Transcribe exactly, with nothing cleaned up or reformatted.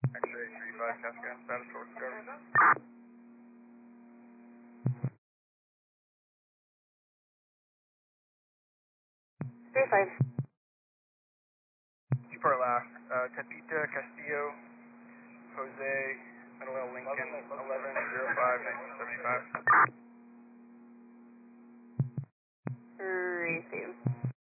X-ray three five, Cascade, status source discovered. three five. Super last, uh, Tepita, Castillo, Jose, Manuel Lincoln, eleven zero five nineteen seventy-five.